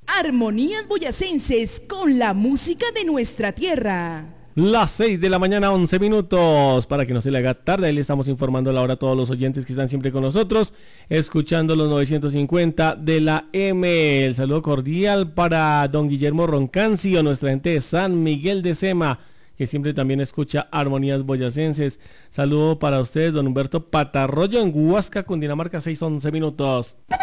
Armonías boyacenses con la música de nuestra tierra. Las 6 de la mañana, 11 minutos. Para que no se le haga tarde, ahí le estamos informando la hora a todos los oyentes que están siempre con nosotros, escuchando los 950 de la M. El saludo cordial para don Guillermo Roncancio, nuestra gente de San Miguel de Sema, que siempre también escucha Armonías Boyacenses. Saludo para ustedes, don Humberto Patarroyo, en Huasca, Cundinamarca, 6:11 minutos.